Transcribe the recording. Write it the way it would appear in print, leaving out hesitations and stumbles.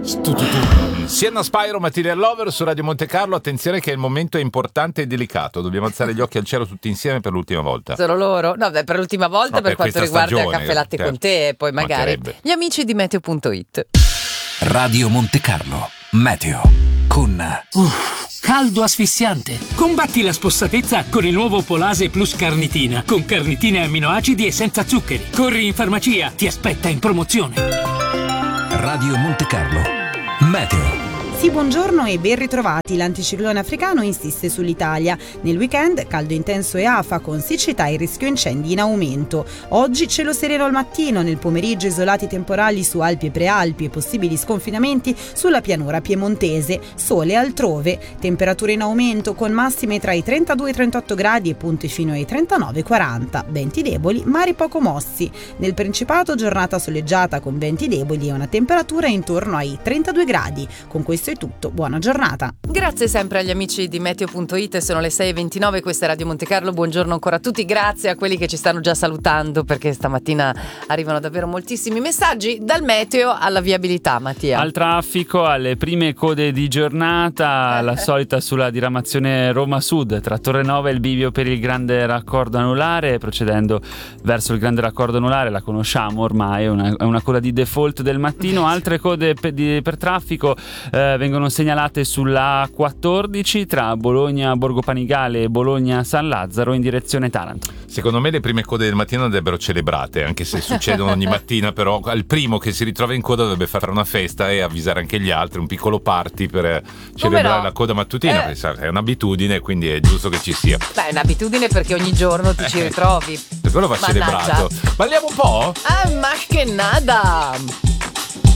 Sienna Spyro, Material Lover su Radio Monte Carlo. Attenzione che il momento è importante e delicato. Dobbiamo alzare gli occhi al cielo tutti insieme per l'ultima volta. Solo loro? No, per l'ultima volta, no, per quanto riguarda stagione, Caffè Latte con te, e poi magari gli amici di Meteo.it. Radio Monte Carlo Meteo con caldo asfissiante. Combatti la spossatezza con il nuovo Polase Plus Carnitina, con carnitine e amminoacidi e senza zuccheri. Corri in farmacia, ti aspetta in promozione. Radio Monte Carlo Meteo. Sì, buongiorno e ben ritrovati. L'anticiclone africano insiste sull'Italia. Nel weekend caldo intenso e afa con siccità e rischio incendi in aumento. Oggi cielo sereno al mattino, nel pomeriggio isolati temporali su Alpi e Prealpi e possibili sconfinamenti sulla pianura piemontese. Sole altrove, temperature in aumento con massime tra i 32 e i 38 gradi e punti fino ai 39-40. Venti deboli, mari poco mossi. Nel Principato giornata soleggiata con venti deboli e una temperatura intorno ai 32 gradi. Con questo è tutto, buona giornata. Grazie sempre agli amici di Meteo.it, sono le 6:29, questa è Radio Monte Carlo, buongiorno ancora a tutti, grazie a quelli che ci stanno già salutando perché stamattina arrivano davvero moltissimi messaggi. Dal meteo alla viabilità, Mattia. Al traffico, alle prime code di giornata, la solita sulla diramazione Roma Sud, tra Torrenova e il bivio per il grande raccordo anulare, procedendo verso il grande raccordo anulare, la conosciamo ormai, è una coda di default del mattino. Altre code per traffico vengono segnalate sulla A14 tra Bologna Borgo Panigale e Bologna San Lazzaro in direzione Taranto. Secondo me le prime code del mattino andrebbero celebrate, anche se succedono ogni mattina, però al primo che si ritrova in coda dovrebbe fare una festa e avvisare anche gli altri, un piccolo party per celebrare la coda mattutina, perché è un'abitudine, quindi è giusto che ci sia. Beh, è un'abitudine perché ogni giorno ti ci ritrovi. Per quello va celebrato. Balliamo un po'? Más che nada.